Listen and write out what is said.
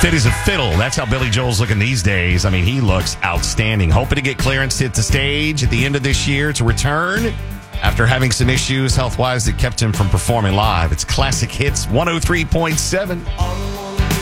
Fit as a fiddle. That's how Billy Joel's looking these days. I mean, he looks outstanding. Hoping to get clearance to hit the stage at the end of this year to return after having some issues health-wise that kept him from performing live. It's Classic Hits 103.7.